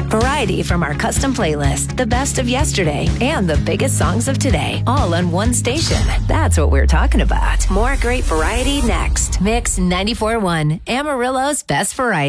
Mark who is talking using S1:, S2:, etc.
S1: Variety from our custom playlist, the best of yesterday, and the biggest songs of today, all on one station. That's what we're talking about. More great variety next. Mix 94.1, Amarillo's best variety.